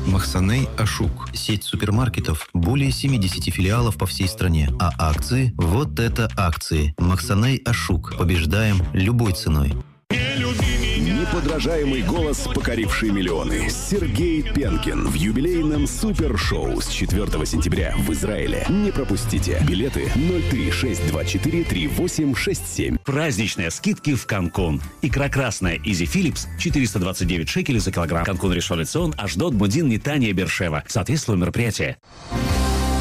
Махсаней Ашук. Сеть супермаркетов. Более 70 филиалов по всей стране. А акции? Вот это акции. Махсаней Ашук. Побеждаем любой ценой. Неподражаемый голос, покоривший миллионы. Сергей Пенкин в юбилейном супершоу с 4 сентября в Израиле. Не пропустите. Билеты 036243867. Праздничные скидки в Канкун. Икра красная Изи Филлипс 429 шекелей за килограмм. Канкун Ришон ле Цион, Ашдод, Мудин, Нетания, Бершева. Соответствует мероприятие.